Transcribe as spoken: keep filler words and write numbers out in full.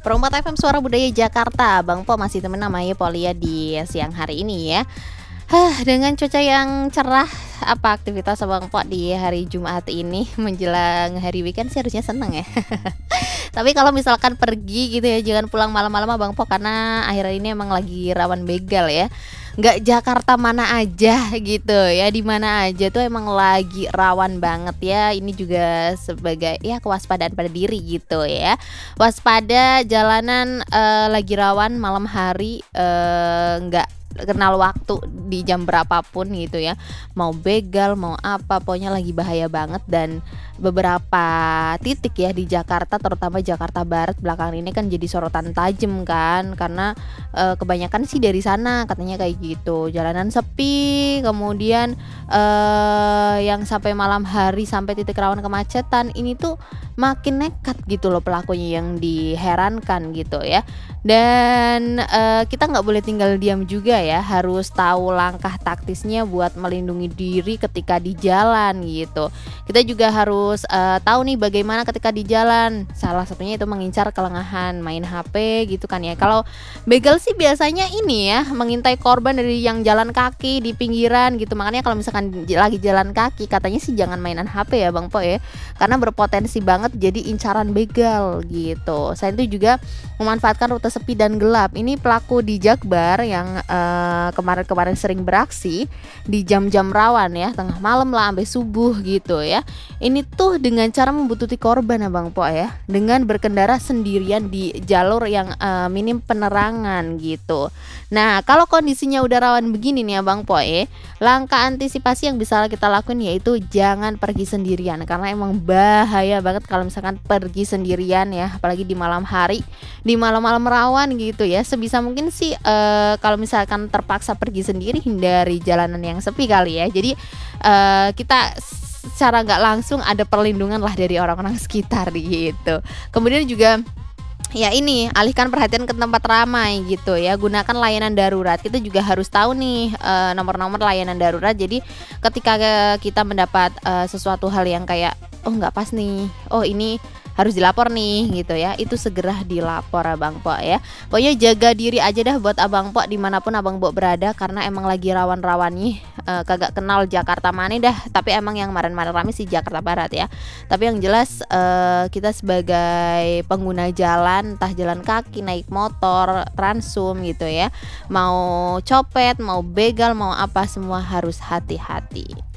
Perempat F M Suara Budaya Jakarta, Bang Po masih temen namanya Polia di siang hari ini ya. Hah, dengan cuaca yang cerah, apa aktivitas Abang Po di hari Jumat ini menjelang hari weekend sih harusnya seneng ya. Tapi kalau misalkan pergi gitu ya, jangan pulang malam-malam Abang Po karena akhir ini emang lagi rawan begal ya. Nggak Jakarta mana aja gitu ya, di mana aja tuh emang lagi rawan banget ya. Ini juga sebagai ya kewaspadaan pada diri gitu ya. Waspada jalanan eh, lagi rawan malam hari, eh, nggak kenal waktu di jam berapapun gitu ya, mau begal mau apa pokoknya lagi bahaya banget. Dan beberapa titik ya di Jakarta, terutama Jakarta Barat belakangan ini kan jadi sorotan tajam kan, karena eh, kebanyakan sih dari sana katanya kayak gitu, jalanan sepi, kemudian eh, yang sampai malam hari sampai titik rawan kemacetan ini tuh makin nekat gitu loh pelakunya, yang diherankan gitu ya. Dan eh, kita nggak boleh tinggal diam juga ya, harus tahu langkah taktisnya buat melindungi diri ketika di jalan gitu. Kita juga harus eh, tahu nih bagaimana ketika di jalan. Salah satunya itu mengincar kelengahan, main H P gitu kan ya. Kalau begal sih biasanya ini ya, mengintai korban dari yang jalan kaki di pinggiran gitu. Makanya kalau misalkan j- lagi jalan kaki katanya sih jangan mainan H P ya Bang Po ya, karena berpotensi banget jadi incaran begal gitu. Selain itu juga memanfaatkan rute sepi dan gelap. Ini pelaku di Jakbar yang eh, kemarin-kemarin sering beraksi di jam-jam rawan ya, tengah malam lah sampai subuh gitu ya. Ini tuh dengan cara membuntuti korban ya Bang Po ya, dengan berkendara sendirian di jalur yang eh, minim penerangan gitu. Nah, kalau kondisinya udah rawan begini nih ya Bang Po ya, langkah antisipasi yang bisa kita lakuin yaitu jangan pergi sendirian, karena emang bahaya banget kalau misalkan pergi sendirian ya, apalagi di malam hari, di malam-malam rawan gitu ya. Sebisa mungkin sih eh, kalau misalkan terpaksa pergi sendiri, hindari jalanan yang sepi kali ya. Jadi eh, kita secara nggak langsung ada perlindungan lah dari orang-orang sekitar gitu. Kemudian juga ya ini, alihkan perhatian ke tempat ramai gitu ya. Gunakan layanan darurat. Kita juga harus tahu nih eh, nomor-nomor layanan darurat. Jadi ketika eh, kita mendapat eh, sesuatu hal yang kayak oh nggak pas nih, oh ini harus dilapor nih gitu ya, itu segera dilapor Abang Po ya. Pokoknya jaga diri aja dah buat Abang Po dimanapun Abang Po berada, karena emang lagi rawan-rawannya eh, kagak kenal Jakarta mana dah. Tapi emang yang kemarin-kemarin rame sih Jakarta Barat ya. Tapi yang jelas eh, kita sebagai pengguna jalan, entah jalan kaki, naik motor, transum gitu ya, mau copet, mau begal, mau apa, semua harus hati-hati.